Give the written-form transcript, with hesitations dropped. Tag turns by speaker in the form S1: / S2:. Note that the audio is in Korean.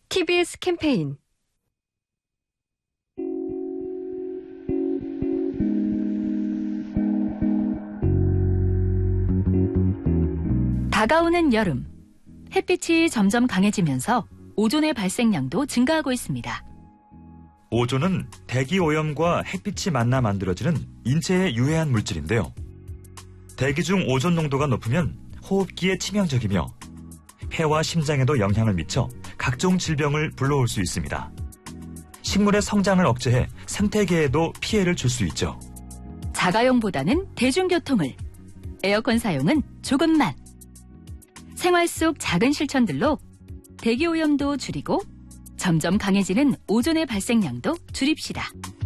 S1: TBS 캠페인
S2: 다가오는 여름, 햇빛이 점점 강해지면서 오존의 발생량도 증가하고 있습니다.
S3: 오존은 대기 오염과 햇빛이 만나 만들어지는 인체에 유해한 물질인데요. 대기 중 오존 농도가 높으면 호흡기에 치명적이며 폐와 심장에도 영향을 미쳐 각종 질병을 불러올 수 있습니다. 식물의 성장을 억제해 생태계에도 피해를 줄 수 있죠.
S2: 자가용보다는 대중교통을, 에어컨 사용은 조금만. 생활 속 작은 실천들로 대기오염도 줄이고 점점 강해지는 오존의 발생량도 줄입시다.